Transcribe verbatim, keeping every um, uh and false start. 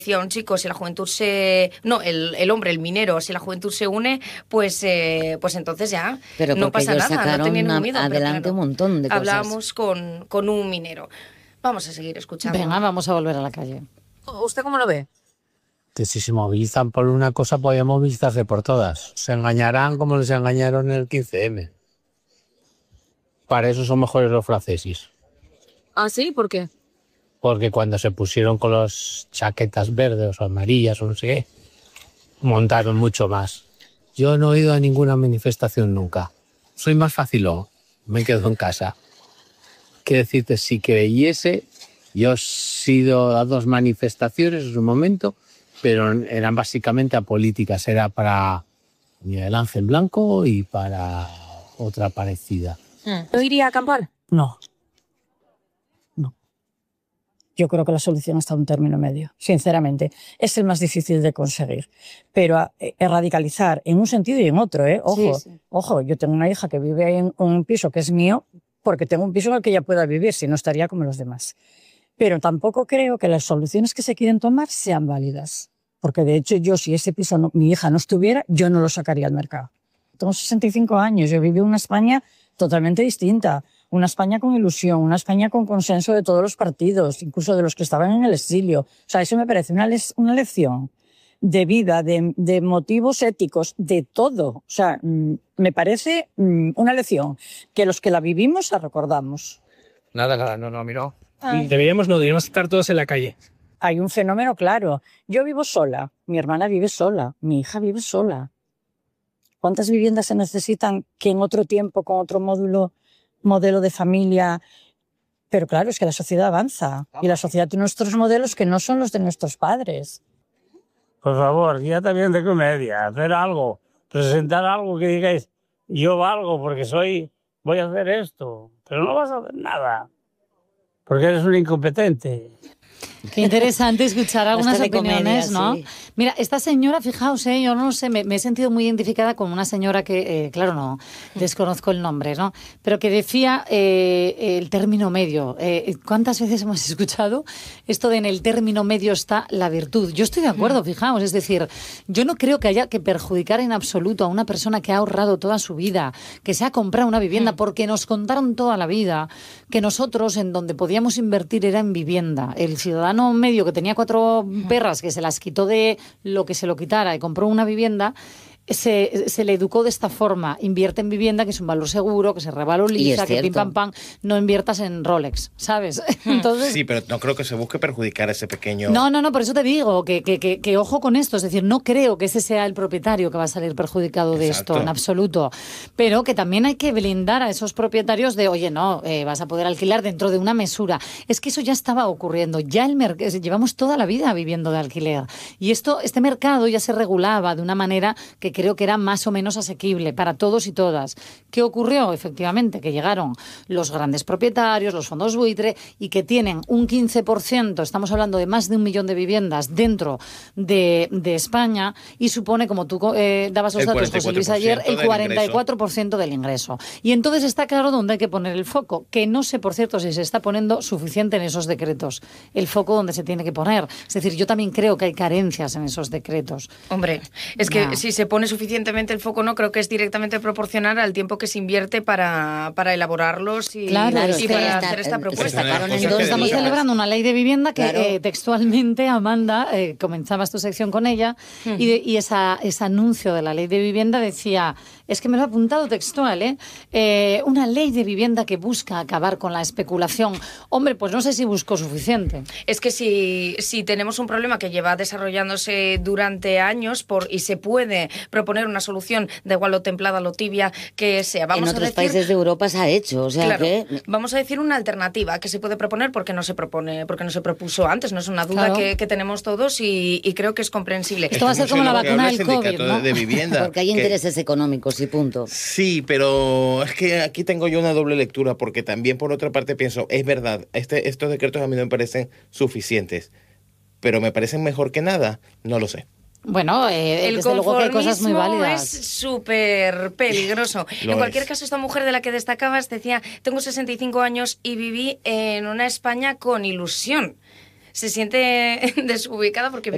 chicos, si la juventud se... No, el, el hombre, el minero, si la juventud se une, pues eh, pues entonces ya pero no pasa ellos nada, no tenían sacaron miedo. adelante claro, un montón de cosas. Hablábamos con, con un minero. Vamos a seguir escuchando. Venga, vamos a volver a la calle. ¿Usted cómo lo ve? Que si se movilizan por una cosa, podemos movilizarse por todas. Se engañarán como les engañaron en el quince eme. Para eso son mejores los franceses. ¿Ah, sí? ¿Por qué? Porque cuando se pusieron con las chaquetas verdes o amarillas o no sé qué, montaron mucho más. Yo no he ido a ninguna manifestación nunca. Soy más facilón, me quedo en casa. Quiero decirte, si creyese, yo he ido a dos manifestaciones en su momento, pero eran básicamente apolíticas. Era para Miguel Ángel Blanco y para otra parecida. ¿No iría a acampar? No. No. Yo creo que la solución está en un término medio, sinceramente. Es el más difícil de conseguir. Pero a, a radicalizar en un sentido y en otro, ¿eh? Ojo, sí, sí. Ojo, yo tengo una hija que vive en un piso que es mío porque tengo un piso en el que ella pueda vivir, si no estaría como los demás. Pero tampoco creo que las soluciones que se quieren tomar sean válidas. Porque de hecho yo, si ese piso, no, mi hija no estuviera, yo no lo sacaría al mercado. Tengo sesenta y cinco años, yo viví en una España totalmente distinta. Una España con ilusión, una España con consenso de todos los partidos, incluso de los que estaban en el exilio. O sea, eso me parece una, le una lección de vida, de, de motivos éticos, de todo. O sea, mmm, me parece mmm, una lección que los que la vivimos la recordamos. Nada, nada, no, no, mira. Ah. Deberíamos, no, deberíamos estar todos en la calle. Hay un fenómeno claro. Yo vivo sola, mi hermana vive sola, mi hija vive sola. ¿Cuántas viviendas se necesitan que en otro tiempo, con otro módulo, modelo de familia? Pero claro, es que la sociedad avanza y la sociedad tiene nuestros modelos que no son los de nuestros padres. Por favor, ya también de comedia, hacer algo, presentar algo que digáis, yo valgo porque soy, voy a hacer esto, pero no vas a hacer nada, porque eres un incompetente. Qué interesante escuchar algunas opiniones, comedia, ¿no? Sí. Mira, esta señora, fijaos, ¿eh? yo no sé, me, me he sentido muy identificada con una señora que, eh, claro, no, desconozco el nombre, ¿no? Pero que decía eh, el término medio. Eh, ¿Cuántas veces hemos escuchado esto de en el término medio está la virtud? Yo estoy de acuerdo, fijaos, es decir, yo no creo que haya que perjudicar en absoluto a una persona que ha ahorrado toda su vida, que se ha comprado una vivienda, porque nos contaron toda la vida que nosotros en donde podíamos invertir era en vivienda. El ciudadano medio que tenía cuatro perras que se las quitó de lo que se lo quitara y compró una vivienda, se, se le educó de esta forma: invierte en vivienda, que es un valor seguro, que se revaloriza, que pim pam pam, no inviertas en Rolex, ¿sabes? Entonces, sí, pero no creo que se busque perjudicar a ese pequeño... No, no, no, por eso te digo que, que, que, que ojo con esto, es decir, no creo que ese sea el propietario que va a salir perjudicado de Exacto. esto, en absoluto, pero que también hay que blindar a esos propietarios de, oye, no, eh, vas a poder alquilar dentro de una mesura. Es que eso ya estaba ocurriendo, ya el mercado, llevamos toda la vida viviendo de alquiler, y esto, este mercado ya se regulaba de una manera que creo que era más o menos asequible para todos y todas. ¿Qué ocurrió? Efectivamente, que llegaron los grandes propietarios, los fondos buitre, y que tienen un quince por ciento, estamos hablando de más de un millón de viviendas dentro de, de España, y supone, como tú eh, dabas los datos, José Luis, ayer, el cuarenta y cuatro por ciento del ingreso. Y entonces está claro dónde hay que poner el foco, que no sé, por cierto, si se está poniendo suficiente en esos decretos, el foco donde se tiene que poner. Es decir, yo también creo que hay carencias en esos decretos. Hombre, es que no. si se pone suficientemente el foco, no creo que es directamente proporcional al tiempo que se invierte para, para elaborarlos y, claro, y es para que hacer esta propuesta. Estamos celebrando una ley de vivienda que claro. eh, textualmente, Amanda, eh, comenzabas tu sección con ella, uh-huh. y, de, y esa, ese anuncio de la ley de vivienda decía, es que me lo he apuntado textual, ¿eh? Eh, una ley de vivienda que busca acabar con la especulación. Hombre, pues no sé si busco suficiente. Es que si, si tenemos un problema que lleva desarrollándose durante años por, y se puede proponer una solución, da igual lo templada, lo tibia, que sea. Vamos en otros a decir, países de Europa se ha hecho, o sea claro, que... Vamos a decir una alternativa que se puede proponer porque no se propone, porque no se propuso antes, no es una duda claro. que, que tenemos todos y, y creo que es comprensible. Esto va a ser como la vacuna del COVID, ¿no? De vivienda, porque hay que... intereses económicos y punto. Sí, pero es que aquí tengo yo una doble lectura porque también por otra parte pienso, es verdad, este, estos decretos a mí no me parecen suficientes, pero me parecen mejor que nada, no lo sé. Bueno, eh, el desde luego que hay cosas muy válidas. Es súper peligroso. En cualquier es. caso, esta mujer de la que destacabas decía, tengo sesenta y cinco años y viví en una España con ilusión. Se siente desubicada porque